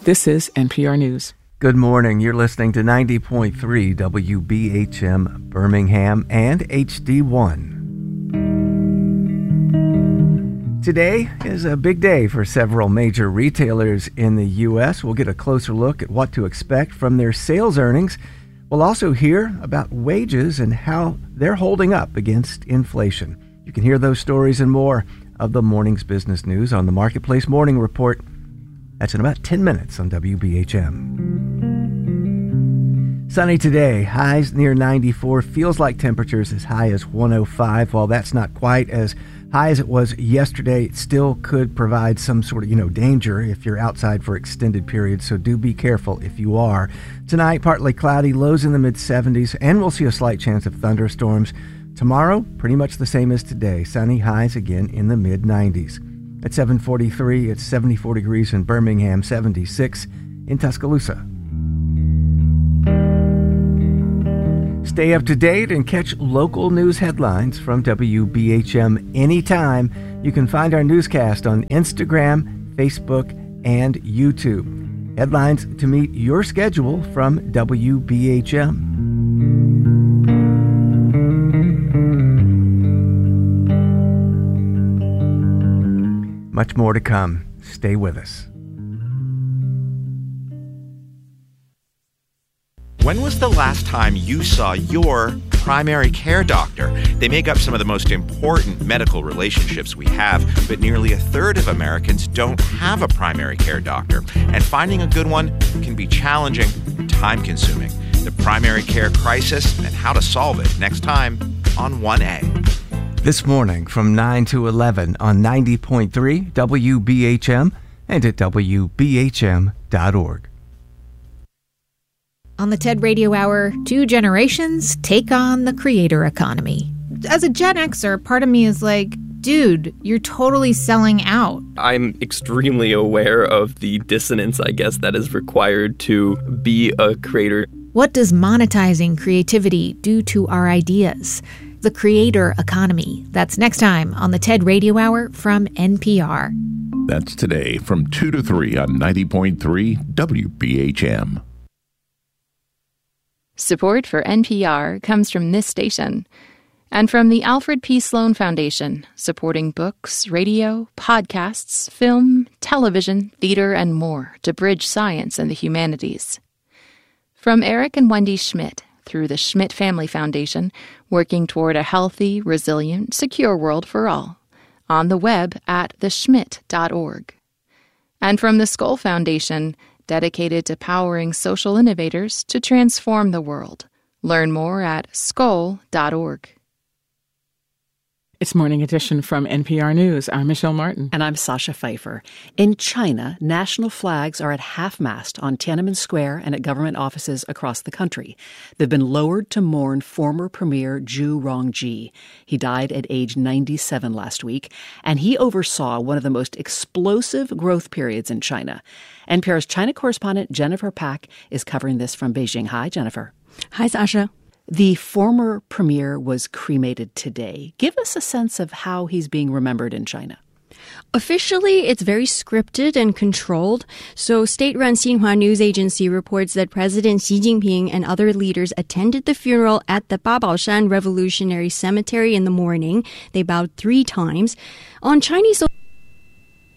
This is NPR News. Good morning. You're listening to 90.3 WBHM Birmingham and HD1. Today is a big day for several major retailers in the U.S. We'll get a closer look at what to expect from their sales earnings. We'll also hear about wages and how they're holding up against inflation. You can hear those stories and more of the morning's business news on the Marketplace Morning Report. That's in about 10 minutes on WBHM. Sunny today, highs near 94, feels like temperatures as high as 105. While that's not quite as high as it was yesterday, it still could provide some sort of, danger if you're outside for extended periods, so do be careful if you are. Tonight, partly cloudy, lows in the mid-70s, and we'll see a slight chance of thunderstorms. Tomorrow, pretty much the same as today, sunny, highs again in the mid-90s. At 7:43, it's 74 degrees in Birmingham, 76 in Tuscaloosa. Stay up to date and catch local news headlines from WBHM anytime. You can find our newscast on Instagram, Facebook, and YouTube. Headlines to meet your schedule from WBHM. Much more to come. Stay with us. When was the last time you saw your primary care doctor? They make up some of the most important medical relationships we have, but nearly a third of Americans don't have a primary care doctor. And finding a good one can be challenging and time-consuming. The primary care crisis and how to solve it next time on 1A. This morning from 9 to 11 on 90.3 WBHM and at WBHM.org. On the TED Radio Hour, two generations take on the creator economy. As a Gen Xer, part of me is like, dude, you're totally selling out. I'm extremely aware of the dissonance, I guess, that is required to be a creator. What does monetizing creativity do to our ideas? The creator economy. That's next time on the TED Radio Hour from NPR. That's today from 2 to 3 on 90.3 WBHM. Support for NPR comes from this station and from the Alfred P. Sloan Foundation, supporting books, radio, podcasts, film, television, theater, and more to bridge science and the humanities. From Eric and Wendy Schmidt, through the Schmidt Family Foundation, working toward a healthy, resilient, secure world for all. On the web at theschmidt.org. And from the Skoll Foundation, dedicated to powering social innovators to transform the world. Learn more at skoll.org. It's Morning Edition from NPR News. I'm Michelle Martin. And I'm Sasha Pfeiffer. In China, national flags are at half-mast on Tiananmen Square and at government offices across the country. They've been lowered to mourn former Premier Zhu Rongji. He died at age 97 last week, and he oversaw one of the most explosive growth periods in China. NPR's China correspondent Jennifer Pak is covering this from Beijing. Hi, Jennifer. Hi, Sasha. The former premier was cremated today. Give us a sense of how he's being remembered in China. Officially, it's very scripted and controlled. So state-run Xinhua News Agency reports that President Xi Jinping and other leaders attended the funeral at the Babaoshan Revolutionary Cemetery in the morning. They bowed 3 times. On Chinese